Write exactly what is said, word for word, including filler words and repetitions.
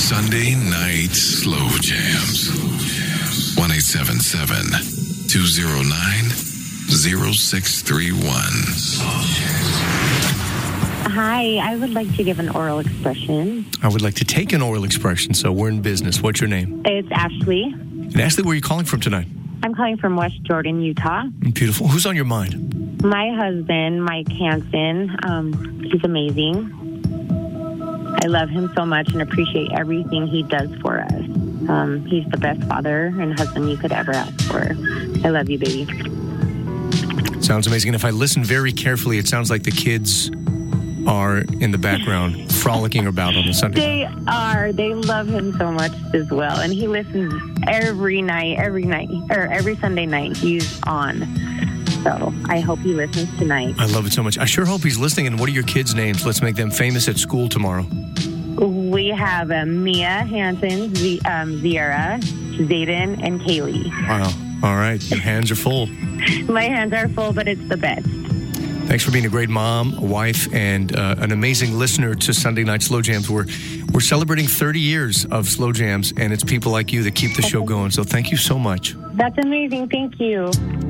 Sunday Night Slow Jams. one eight seven seven, two oh nine, oh six three one. Hi, I would like to give an oral expression. I would like to take an oral expression, so we're in business. What's your name? It's Ashley. And Ashley, where are you calling from tonight? I'm calling from West Jordan, Utah. Beautiful. Who's on your mind? My husband, Mike Hansen, um, he's amazing. I love him so much and appreciate everything he does for us. Um, he's the best father and husband you could ever ask for. I love you, baby. Sounds amazing. And if I listen very carefully, it sounds like the kids are in the background frolicking about on the Sunday. They are. They love him so much as well. And he listens every night, every night, or every Sunday night he's on. So I hope he listens tonight. I love it so much. I sure hope he's listening. And what are your kids' names? Let's make them famous at school tomorrow. We have uh, Mia Hansen, Z- um, Zierra, Zayden, and Kaylee. Wow. All right. Your hands are full. My hands are full, but it's the best. Thanks for being a great mom, a wife, and uh, an amazing listener to Sunday Night Slow Jams. We're, we're celebrating thirty years of Slow Jams, and it's people like you that keep the show going. So thank you so much. That's amazing. Thank you.